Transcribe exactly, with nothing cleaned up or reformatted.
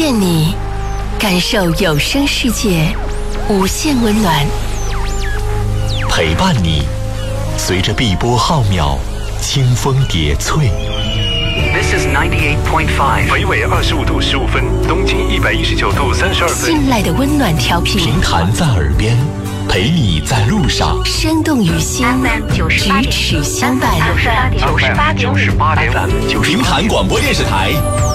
愿你感受有声世界无限温暖， 陪伴你，随着碧波浩渺，清风叠翠。 This is ninety-eight point five。 北纬二十五度十五分，东经一百一十九度三十二分。 信赖的温暖调频， 平潭在耳边，陪你在路上。 生动于心，咫尺相伴。 九十八点五。 平潭广播电视台